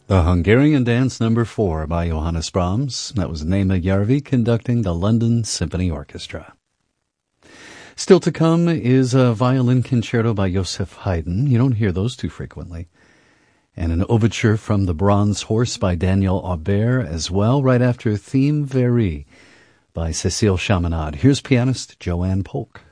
The Hungarian Dance No. 4 by Johannes Brahms. That was Nema Järvi conducting the London Symphony Orchestra. Still to come is a violin concerto by Joseph Haydn. You don't hear those too frequently. And an overture from The Bronze Horse by Daniel Aubert as well, right after Theme Very by Cécile Chaminade. Here's pianist Joanne Polk.